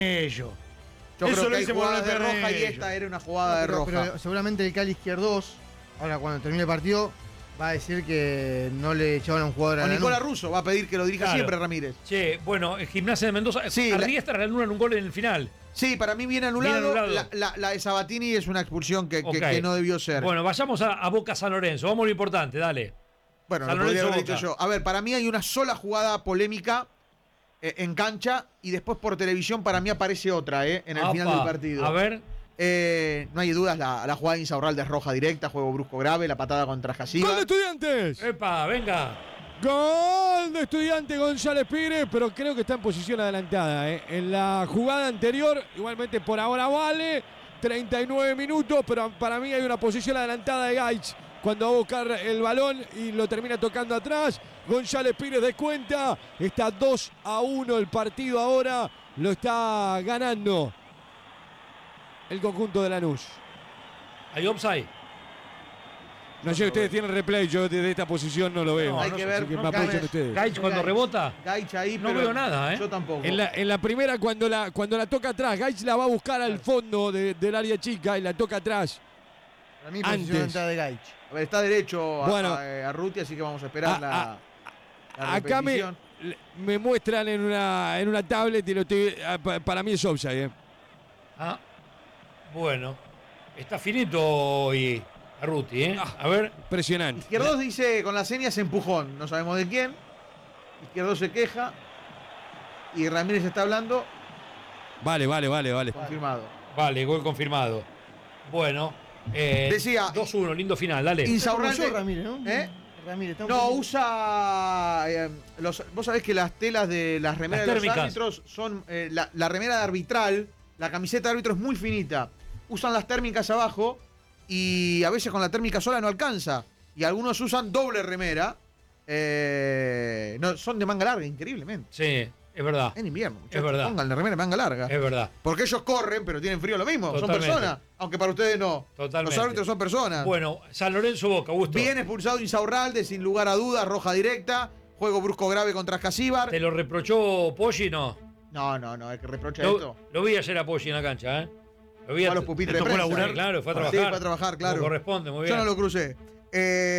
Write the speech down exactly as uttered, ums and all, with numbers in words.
ellos. Yo Eso creo lo que hay hice por jugadas de no perder roja y ellos. esta era una jugada No, pero, de roja. pero seguramente el Cali izquierdos, ahora cuando termine el partido, va a decir que no le echaban a un jugador a O Lanús. Nicolás Russo va a pedir que lo dirija Claro. siempre Ramírez. Che, bueno, el Gimnasia de Mendoza. Sí, a la- Riestra le anulan un gol en el final. Sí, para mí viene anulado. Bien anulado. La, la- la de Sabatini es una expulsión que, que- Ok. que no debió ser. Bueno, vayamos a, a Boca San Lorenzo. Vamos a lo importante, dale. Bueno, San lo podría Lorenzo haber dicho Boca. yo. A ver, para mí hay una sola jugada polémica eh, en cancha y después por televisión para mí aparece otra, eh, en el Apa, final del partido. A ver. Eh, no hay dudas, la, la jugada de Insaurralde es roja directa, juego brusco grave, la patada contra ¡Gol de Jasiba. Estudiantes! Epa, venga. Gol de Estudiante González Pires, pero creo que está en posición adelantada. ¿eh? En la jugada anterior, igualmente por ahora vale, treinta y nueve minutos, pero para mí hay una posición adelantada de Gaich cuando va a buscar el balón y lo termina tocando atrás. González Pires descuenta, está dos a uno el partido ahora, lo está ganando el conjunto de Lanús. Hay offside. No sé, ustedes tienen replay, yo desde esta posición no lo veo. No, hay no que sé, ver. así que no, me apoyan Gaich- ustedes. Gaich cuando Gaich. rebota. Gaich ahí, No pero veo nada, ¿eh? Yo tampoco. En la, en la primera, cuando la, cuando la toca atrás, Gaich la va a buscar al fondo de- del área chica y la toca atrás. Para mí, Antes. posición adelantada de Gaich. A ver, está derecho a, Bueno. a, a Ruti, así que vamos a esperar A- la, a- la Acá me, repetición. me muestran en una, en una tablet y lo estoy, ah, pa- para mí es offside. ¿eh? Ah, bueno. Está finito hoy Arruti, ¿eh? Ah. A ver. Impresionante. Izquierdos dice con las señas empujón, no sabemos de quién. Izquierdos se queja. Y Ramírez está hablando, Vale, vale, vale, vale. confirmado. Vale, gol confirmado. Bueno. Eh, Decía- dos uno, lindo final, dale. Insaurralde. Como yo, Ramírez, ¿no? ¿Eh? Ramírez, está un No, poco- usa. eh, los, vos sabés que las telas de las remeras Las de los térmicas. árbitros son. eh, la, la remera de arbitral, la camiseta de árbitro es muy finita. Usan las térmicas abajo y a veces con la térmica sola no alcanza. Y algunos usan doble remera. eh, no, son de manga larga, increíblemente. Sí, es verdad. En invierno, muchachos, Es verdad. pongan la remera de manga larga. Es verdad. Porque ellos corren, pero tienen frío lo mismo. Totalmente. Son personas. Aunque para ustedes no. Totalmente. Los árbitros son personas. Bueno, San Lorenzo Boca, Augusto. Bien expulsado Insaurralde, sin lugar a dudas, roja directa. Juego brusco grave contra Casíbar. ¿Te lo reprochó Poggi? No. No, no, no, el que reprocha Lo, esto. lo vi ayer a Poggi en la cancha, ¿eh? Lo vi Fue a a los pupitres le de tocó prensa. laburar, claro, fue a Sí, trabajar. fue a trabajar, claro. Como corresponde, muy bien. Yo no lo crucé. Eh,